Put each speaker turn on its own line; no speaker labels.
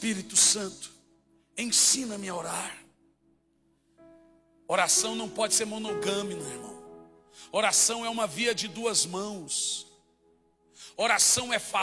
Espírito Santo, ensina-me a orar. Oração não pode ser monogâmica, irmão. Oração é uma via de duas mãos. Oração é falar